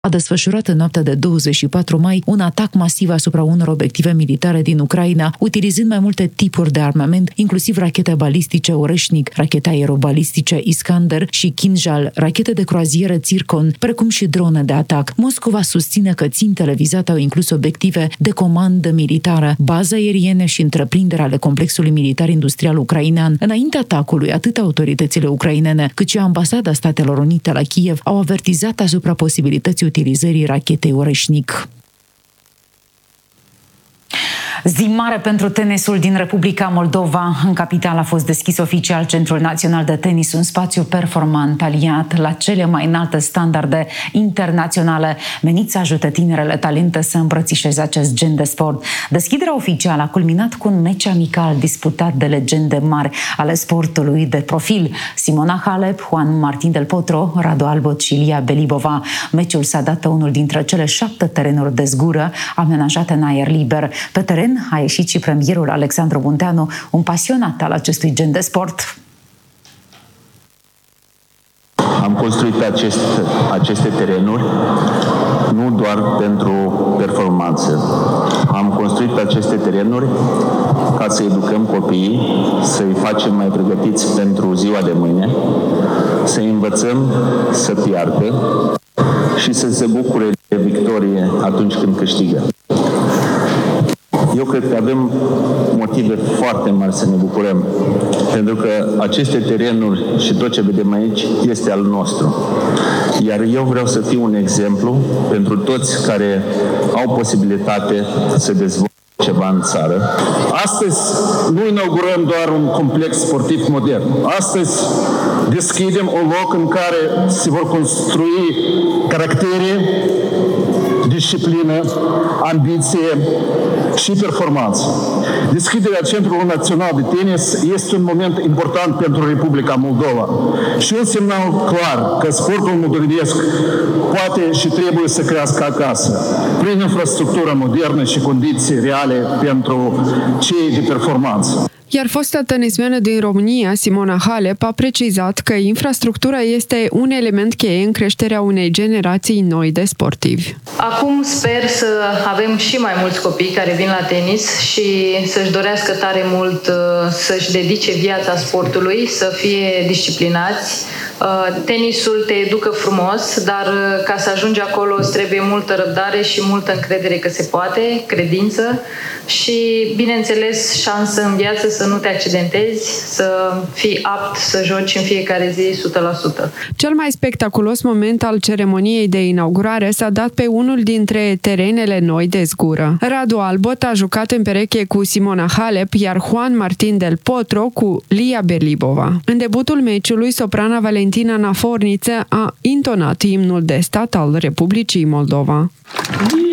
a desfășurat în noaptea de 24 mai un atac masiv asupra unor obiective militare din Ucraina, utilizând mai multe tipuri de armament, inclusiv rachete balistice Oreșnic, rachete aerobalistice Iskander și Kinjal, rachete de croazieră Zircon, precum și drone de atac. Moscova susține că țintele vizate au inclus obiective de comandă militară, baze aeriene și întreprinderi ale complexului militar-industrial ucrainean. Înainte atacului, atât autoritățile ucrainene cât și Ambasada Statelor Unite la Kiev au avertizat asupra posibilității utilizării rachetei Oreșnic. Zi mare pentru tenisul din Republica Moldova. În capitală a fost deschis oficial Centrul Național de Tenis, un spațiu performant aliat la cele mai înalte standarde internaționale, menit să ajute tinerele talente să îmbrățișeze acest gen de sport. Deschiderea oficială a culminat cu un meci amical disputat de legende mari ale sportului de profil: Simona Halep, Juan Martín del Potro, Radu Albot și Lia Belibova. Meciul s-a dat pe unul dintre cele 7 terenuri de zgură amenajate în aer liber. Pe teren a ieșit și premierul Alexandru Bunteanu, un pasionat al acestui gen de sport. Am construit aceste terenuri nu doar pentru performanță. Am construit aceste terenuri ca să educăm copiii, să-i facem mai pregătiți pentru ziua de mâine, să-i învățăm să piardă și să se bucure de victorie atunci când câștigă. Eu cred că avem motive foarte mari să ne bucurăm, pentru că aceste terenuri și tot ce vedem aici este al nostru. Iar eu vreau să fiu un exemplu pentru toți care au posibilitate să dezvolte ceva în țară. Astăzi nu inaugurăm doar un complex sportiv modern. Astăzi deschidem un loc în care se vor construi caractere, disciplină, ambiție și performanță. Deschiderea Centrului Național de Tenis este un moment important pentru Republica Moldova și un semnal clar că sportul moldovenesc poate și trebuie să crească acasă, prin infrastructură modernă și condiții reale pentru cei de performanță. Iar fosta tenismenă din România, Simona Halep, a precizat că infrastructura este un element cheie în creșterea unei generații noi de sportivi. Acum sper să avem și mai mulți copii care vin la tenis și să-și dorească tare mult să-și dedice viața sportului, să fie disciplinați. Tenisul te educă frumos, dar ca să ajungi acolo îți trebuie multă răbdare și multă încredere că se poate, credință și, bineînțeles, șansă în viață să nu te accidentezi, să fii apt să joci în fiecare zi 100%. Cel mai spectaculos moment al ceremoniei de inaugurare s-a dat pe unul dintre terenele noi de zgură. Radu Albot a jucat în pereche cu Simona Halep, iar Juan Martín del Potro cu Lia Belibova. În debutul meciului, soprana Valentina Naforniță a intonat imnul de stat al Republicii Moldova.